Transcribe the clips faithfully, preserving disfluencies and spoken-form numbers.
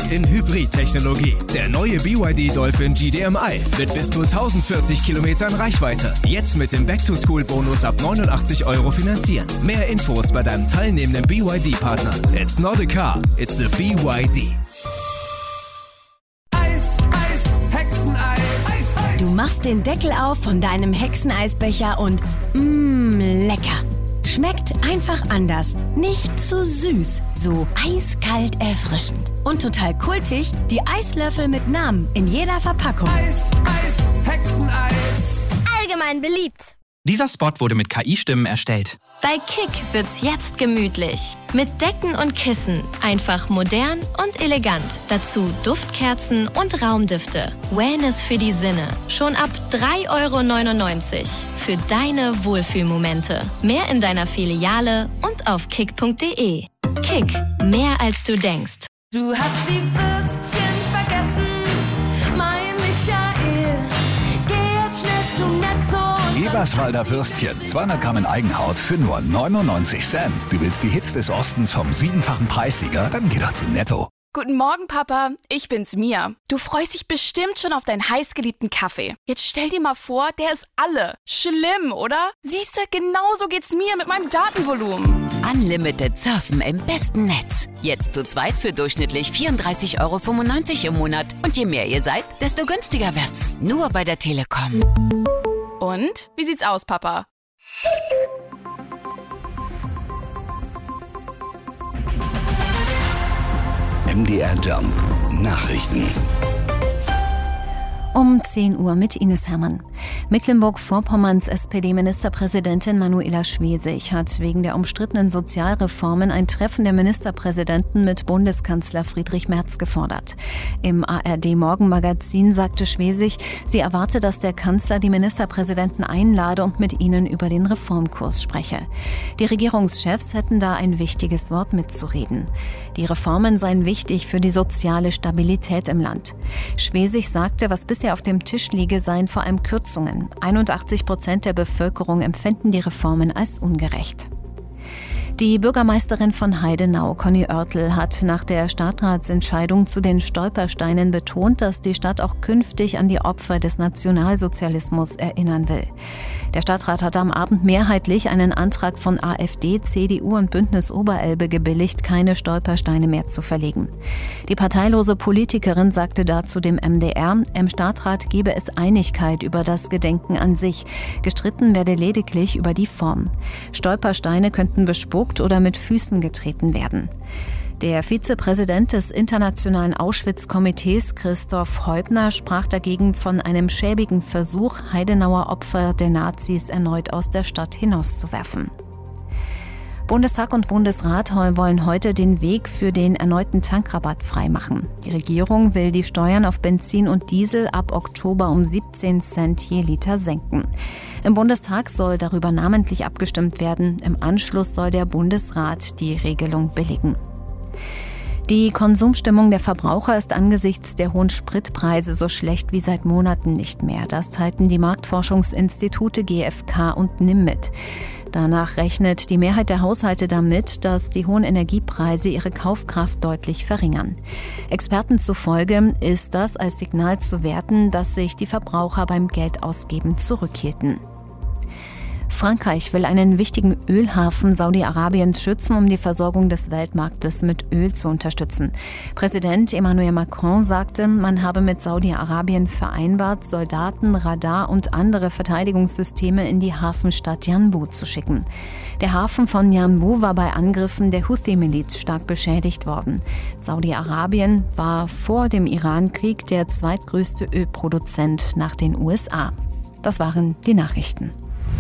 in Hybrid-Technologie. Der neue B Y D Dolphin G D M I mit bis zu tausendvierzig Kilometern Reichweite. Jetzt mit dem Back-to-School-Bonus ab neunundachtzig Euro finanzieren. Mehr Infos bei deinem teilnehmenden B Y D-Partner. It's not a car, it's a B Y D. Eis, Eis, Hexeneis. Eis, Eis. Du machst den Deckel auf von deinem Hexeneisbecher und mmm, lecker. Schmeckt einfach anders. Nicht zu süß, so eiskalt erfrischend. Und total kultig, die Eislöffel mit Namen in jeder Verpackung. Eis, Eis, Hexeneis. Allgemein beliebt. Dieser Spot wurde mit K I-Stimmen erstellt. Bei Kick wird's jetzt gemütlich. Mit Decken und Kissen. Einfach modern und elegant. Dazu Duftkerzen und Raumdüfte. Wellness für die Sinne. Schon ab drei Euro neunundneunzig. Für deine Wohlfühlmomente. Mehr in deiner Filiale und auf kick punkt de. Kick. Mehr als du denkst. Du hast die Würstchen vergessen, mein Michael. Geh jetzt schnell zu Netto. Eberswalder Würstchen, zweihundert Gramm in Eigenhaut für nur neunundneunzig Cent. Du willst die Hits des Ostens vom siebenfachen Preissieger? Dann geh doch zu Netto. Guten Morgen, Papa. Ich bin's, Mia. Du freust dich bestimmt schon auf deinen heißgeliebten Kaffee. Jetzt stell dir mal vor, der ist alle. Schlimm, oder? Siehst du, genauso geht's mir mit meinem Datenvolumen. Unlimited Surfen im besten Netz. Jetzt zu zweit für durchschnittlich vierunddreißig Euro fünfundneunzig im Monat. Und je mehr ihr seid, desto günstiger wird's. Nur bei der Telekom. Und? Wie sieht's aus, Papa? M D R Jump. Nachrichten. Um zehn Uhr mit Ines Hermann. Mecklenburg-Vorpommerns S P D-Ministerpräsidentin Manuela Schwesig hat wegen der umstrittenen Sozialreformen ein Treffen der Ministerpräsidenten mit Bundeskanzler Friedrich Merz gefordert. Im A R D-Morgenmagazin sagte Schwesig, sie erwarte, dass der Kanzler die Ministerpräsidenten einlade und mit ihnen über den Reformkurs spreche. Die Regierungschefs hätten da ein wichtiges Wort mitzureden. Die Reformen seien wichtig für die soziale Stabilität im Land. Schwesig sagte, was bisher auf dem Tisch liege, seien vor allem Kürzungen. einundachtzig Prozent der Bevölkerung empfinden die Reformen als ungerecht. Die Bürgermeisterin von Heidenau, Conny Oertel, hat nach der Stadtratsentscheidung zu den Stolpersteinen betont, dass die Stadt auch künftig an die Opfer des Nationalsozialismus erinnern will. Der Stadtrat hatte am Abend mehrheitlich einen Antrag von AfD, C D U und Bündnis Oberelbe gebilligt, keine Stolpersteine mehr zu verlegen. Die parteilose Politikerin sagte dazu dem M D R, im Stadtrat gebe es Einigkeit über das Gedenken an sich. Gestritten werde lediglich über die Form. Stolpersteine könnten bespuckt oder mit Füßen getreten werden. Der Vizepräsident des Internationalen Auschwitz-Komitees, Christoph Heubner, sprach dagegen von einem schäbigen Versuch, Heidenauer Opfer der Nazis erneut aus der Stadt hinauszuwerfen. Bundestag und Bundesrat wollen heute den Weg für den erneuten Tankrabatt freimachen. Die Regierung will die Steuern auf Benzin und Diesel ab Oktober um siebzehn Cent je Liter senken. Im Bundestag soll darüber namentlich abgestimmt werden. Im Anschluss soll der Bundesrat die Regelung billigen. Die Konsumstimmung der Verbraucher ist angesichts der hohen Spritpreise so schlecht wie seit Monaten nicht mehr. Das teilten die Marktforschungsinstitute G F K und N I M mit. Danach rechnet die Mehrheit der Haushalte damit, dass die hohen Energiepreise ihre Kaufkraft deutlich verringern. Experten zufolge ist das als Signal zu werten, dass sich die Verbraucher beim Geldausgeben zurückhielten. Frankreich will einen wichtigen Ölhafen Saudi-Arabiens schützen, um die Versorgung des Weltmarktes mit Öl zu unterstützen. Präsident Emmanuel Macron sagte, man habe mit Saudi-Arabien vereinbart, Soldaten, Radar und andere Verteidigungssysteme in die Hafenstadt Yanbu zu schicken. Der Hafen von Yanbu war bei Angriffen der Houthi-Miliz stark beschädigt worden. Saudi-Arabien war vor dem Iran-Krieg der zweitgrößte Ölproduzent nach den U S A. Das waren die Nachrichten.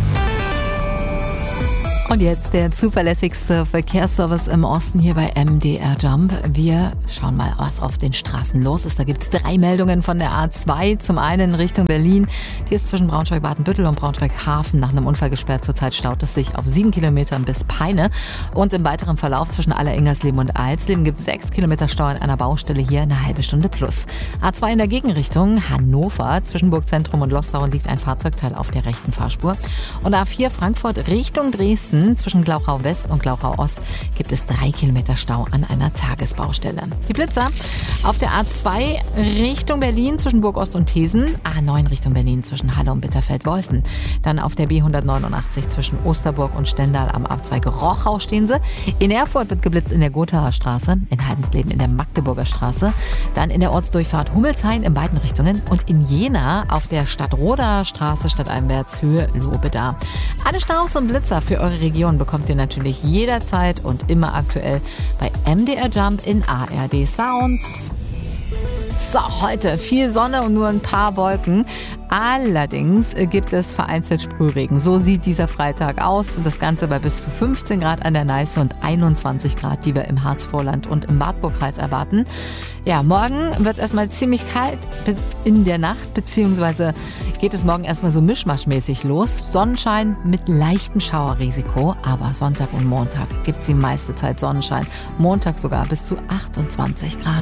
Und jetzt der zuverlässigste Verkehrsservice im Osten hier bei M D R Jump. Wir schauen mal, was auf den Straßen los ist. Da gibt es drei Meldungen von der A zwei. Zum einen Richtung Berlin. Die ist zwischen Braunschweig-Badenbüttel und Braunschweig-Hafen nach einem Unfall gesperrt. Zurzeit staut es sich auf sieben Kilometern bis Peine. Und im weiteren Verlauf zwischen Aller-Ingersleben und Alsleben gibt es sechs Kilometer Stau an einer Baustelle hier, eine halbe Stunde plus. A zwei in der Gegenrichtung Hannover. Zwischen Burgzentrum und Losdau liegt ein Fahrzeugteil auf der rechten Fahrspur. Und A vier Frankfurt Richtung Dresden. Osten zwischen Glauchau West und Glauchau Ost gibt es drei Kilometer Stau an einer Tagesbaustelle. Die Blitzer auf der A zwei Richtung Berlin zwischen Burg Ost und Thesen, A neun Richtung Berlin zwischen Halle und Bitterfeld-Wolfen. Dann auf der B hundertneunundachtzig zwischen Osterburg und Stendal am Abzweig Rochau stehen sie. In Erfurt wird geblitzt in der Gothaer Straße, in Heidensleben in der Magdeburger Straße, dann in der Ortsdurchfahrt Hummelshain in beiden Richtungen und in Jena auf der Stadtroder Straße stadteinwärts Höhe Lobeda. Alle Staus und Blitzer für eure Region bekommt ihr natürlich jederzeit und immer aktuell bei M D R Jump in A R D Sounds. So, heute viel Sonne und nur ein paar Wolken. Allerdings gibt es vereinzelt Sprühregen. So sieht dieser Freitag aus. Das Ganze bei bis zu fünfzehn Grad an der Neiße und einundzwanzig Grad, die wir im Harzvorland und im Wartburgkreis erwarten. Ja, morgen wird es erstmal ziemlich kalt in der Nacht, beziehungsweise geht es morgen erstmal so mischmaschmäßig los. Sonnenschein mit leichtem Schauerrisiko, aber Sonntag und Montag gibt es die meiste Zeit Sonnenschein. Montag sogar bis zu achtundzwanzig Grad.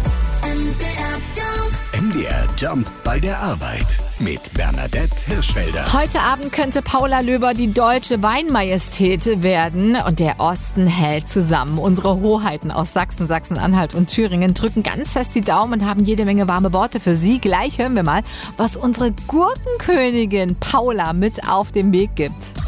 M D R Jump bei der Arbeit mit Bernadette Hirschfelder. Heute Abend könnte Paula Löber die deutsche Weinmajestät werden und der Osten hält zusammen. Unsere Hoheiten aus Sachsen, Sachsen-Anhalt und Thüringen drücken ganz fest die Daumen und haben jede Menge warme Worte für sie. Gleich hören wir mal, was unsere Gurkenkönigin Paula mit auf den Weg gibt.